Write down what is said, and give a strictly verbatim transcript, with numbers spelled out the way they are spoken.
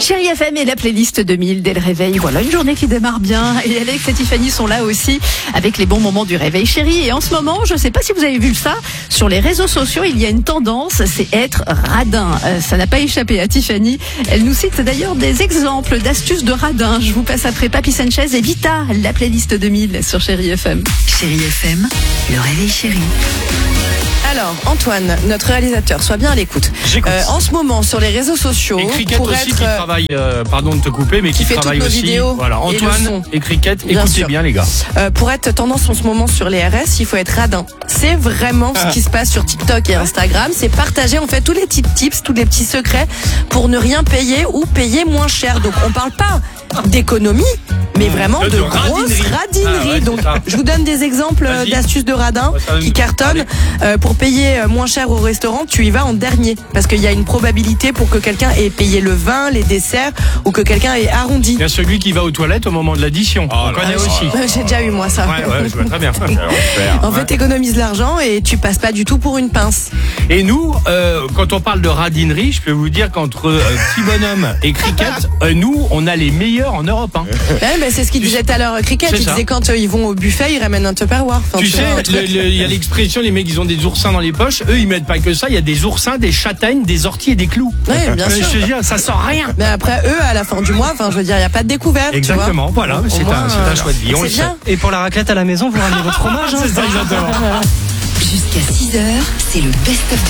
Chérie F M et la playlist deux mille dès le réveil. Voilà une journée qui démarre bien. Et Alex et Tiffany sont là aussi avec les bons moments du réveil, chérie. Et en ce moment, je ne sais pas si vous avez vu ça, sur les réseaux sociaux, il y a une tendance, c'est être radin. Euh, ça n'a pas échappé à Tiffany. Elle nous cite d'ailleurs des exemples d'astuces de radin. Je vous passe après Papy Sanchez et Vita, la playlist deux mille sur Chérie F M. Chérie F M, le réveil chéri. Alors, Antoine, notre réalisateur, sois bien à l'écoute. J'écoute. Euh, en ce moment, sur les réseaux sociaux, Et Cricket pour aussi être, qui euh, travaille, euh, pardon de te couper, mais qui, fait travaille toutes nos aussi. vidéos Voilà, et le son. Antoine et Cricket, Bien écoutez sûr. bien les gars. euh, pour être tendance en ce moment sur les R S, il faut être radin. C'est vraiment ce qui se passe sur TikTok et Instagram. C'est partager en fait tous les petits tips, tous les petits secrets pour ne rien payer ou payer moins cher. Donc on parle pas d'économie, mais vraiment De- de, de grosses radinerie. radineries. Ah ouais, c'est Donc ça. je vous donne des exemples euh, Vas-y. d'astuces de radin Ouais, ça va qui nous- cartonnent. Allez. Euh, pour payer euh, moins cher au restaurant, tu y vas en dernier parce qu'il y a une probabilité pour que quelqu'un ait payé le vin, les desserts ou que quelqu'un ait arrondi. Il y a celui qui va aux toilettes au moment de l'addition. On là connaît là. aussi. J'ai déjà eu moi ça. Ouais, ouais, je vois très bien. En fait, t'économises l'argent et tu passes pas du tout pour une pince. Et nous, euh, quand on parle de radinerie, je peux vous dire qu'entre euh, Petit Bonhomme et Cricket, euh, nous, on a les meilleurs en Europe. Hein. Ouais, bah, c'est ce qu'il Tu disait tout à l'heure, Cricket. C'est Il ça. disait quand euh, ils vont au buffet, ils ramènent un Tupperware. Enfin, Tu sais, vois, un truc. le- le- il y a l'expression, les mecs, ils ont des oursins dans les poches. Eux, ils mettent pas que ça. Il y a des oursins, des châtaignes, des orties et des clous. Ouais, bien Euh, sûr. Je te dis, ça sort rien. Mais après, eux, à la fin du mois, enfin, je veux dire, il n'y a pas de découverte. Exactement, tu vois. voilà, Au c'est moins, un, c'est un choix de vie. On c'est le sait. bien. Et pour la raclette à la maison, vous ramenez votre fromage. Hein. C'est ça, exactement. Jusqu'à six heures, c'est le best-of de